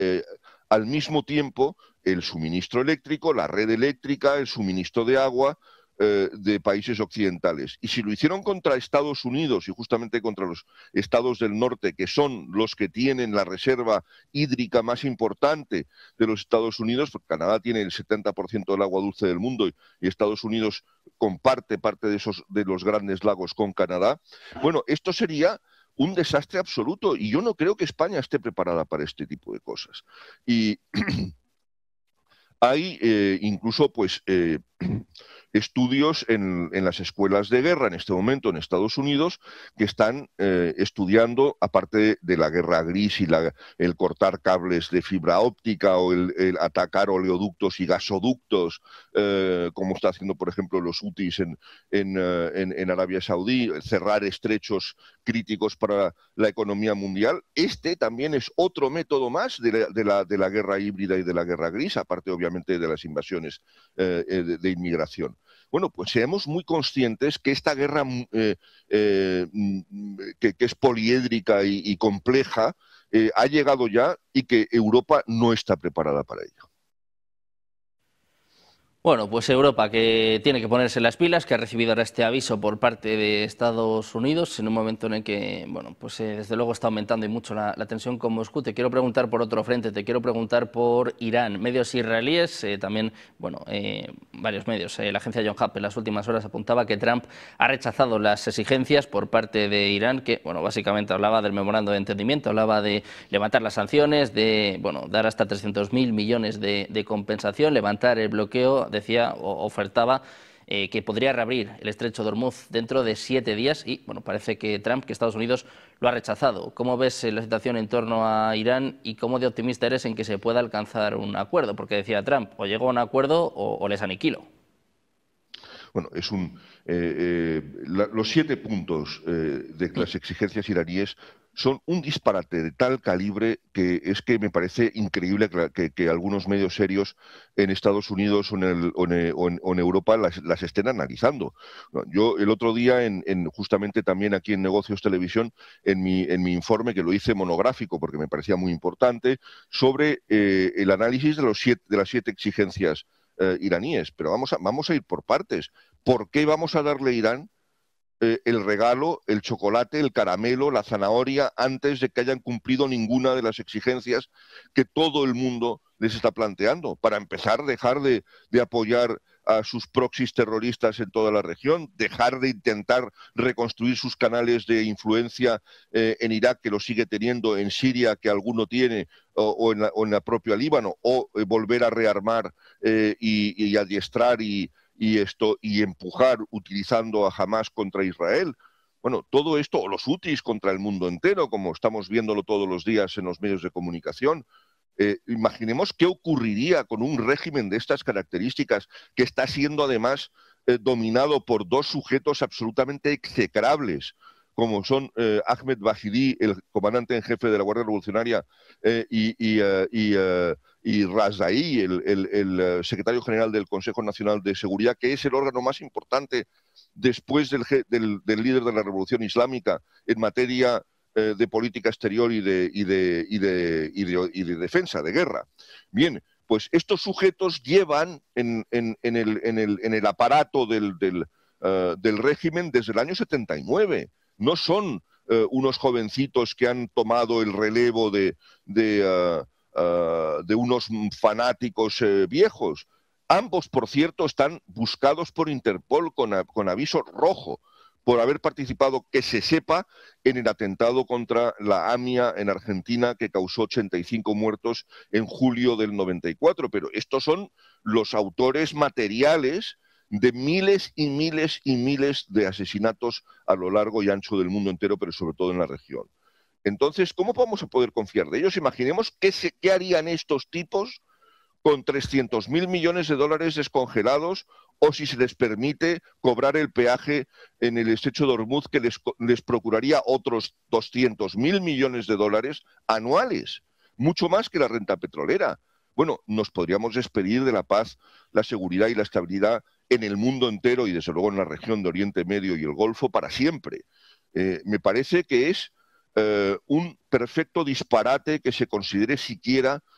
al mismo tiempo el suministro eléctrico, la red eléctrica, el suministro de agua de países occidentales. Y si lo hicieron contra Estados Unidos y justamente contra los estados del norte, que son los que tienen la reserva hídrica más importante de los Estados Unidos, porque Canadá tiene el 70% del agua dulce del mundo y Estados Unidos comparte parte de los grandes lagos con Canadá, bueno, esto sería un desastre absoluto y yo no creo que España esté preparada para este tipo de cosas. Y hay incluso pues estudios en las escuelas de guerra en este momento en Estados Unidos que están estudiando, aparte de la guerra gris y el cortar cables de fibra óptica o el atacar oleoductos y gasoductos, como está haciendo, por ejemplo, los hutis en Arabia Saudí, cerrar estrechos críticos para la economía mundial. Este también es otro método más de la guerra híbrida y de la guerra gris, aparte, obviamente, de las invasiones de inmigración. Bueno, pues seamos muy conscientes que esta guerra que es poliédrica y compleja ha llegado ya y que Europa no está preparada para ello. Bueno, pues Europa que tiene que ponerse las pilas, que ha recibido ahora este aviso por parte de Estados Unidos en un momento en el que, bueno, pues desde luego está aumentando y mucho la tensión con Moscú. Te quiero preguntar por otro frente, te quiero preguntar por Irán. Medios israelíes, también, bueno, varios medios. La agencia John Hap en las últimas horas apuntaba que Trump ha rechazado las exigencias por parte de Irán, que, bueno, básicamente hablaba del memorando de entendimiento, hablaba de levantar las sanciones, de, bueno, dar hasta 300.000 millones de compensación, levantar el bloqueo. Decía o ofertaba que podría reabrir el estrecho de Hormuz dentro de 7 días y, bueno, parece que Trump, que Estados Unidos lo ha rechazado. ¿Cómo ves la situación en torno a Irán y cómo de optimista eres en que se pueda alcanzar un acuerdo? Porque decía Trump, o llego a un acuerdo o les aniquilo. Bueno, los 7 puntos de las exigencias iraníes son un disparate de tal calibre que es que me parece increíble que algunos medios serios en Estados Unidos o en Europa las estén analizando. Yo el otro día, justamente también aquí en Negocios Televisión, en mi informe, que lo hice monográfico porque me parecía muy importante, sobre el análisis de las 7 exigencias iraníes. Pero vamos a ir por partes. ¿Por qué vamos a darle a Irán el regalo, el chocolate, el caramelo, la zanahoria, antes de que hayan cumplido ninguna de las exigencias que todo el mundo les está planteando? Para empezar, dejar de apoyar a sus proxies terroristas en toda la región, dejar de intentar reconstruir sus canales de influencia en Irak, que lo sigue teniendo, en Siria, que alguno tiene, o en la propia Líbano, o volver a rearmar y adiestrar y empujar utilizando a Hamás contra Israel. Bueno, todo esto, o los hutis contra el mundo entero, como estamos viéndolo todos los días en los medios de comunicación. Imaginemos qué ocurriría con un régimen de estas características, que está siendo además dominado por 2 sujetos absolutamente execrables, como son Ahmed Bahidi, el comandante en jefe de la Guardia Revolucionaria, y Razai, el secretario general del Consejo Nacional de Seguridad, que es el órgano más importante después del líder de la Revolución Islámica en materia de política exterior y de defensa, de guerra. Bien, pues estos sujetos llevan en el aparato del régimen desde el año 79. No son unos jovencitos que han tomado el relevo de unos fanáticos viejos. Ambos, por cierto, están buscados por Interpol con aviso rojo por haber participado, que se sepa, en el atentado contra la AMIA en Argentina, que causó 85 muertos en julio del 94. Pero estos son los autores materiales de miles y miles y miles de asesinatos a lo largo y ancho del mundo entero, pero sobre todo en la región. Entonces, ¿cómo vamos a poder confiar de ellos? Imaginemos qué harían estos tipos con 300.000 millones de dólares descongelados, o si se les permite cobrar el peaje en el estrecho de Hormuz, que les procuraría otros 200.000 millones de dólares anuales, mucho más que la renta petrolera. Bueno, nos podríamos despedir de la paz, la seguridad y la estabilidad en el mundo entero y desde luego en la región de Oriente Medio y el Golfo para siempre. Me parece que es un perfecto disparate que se considere siquiera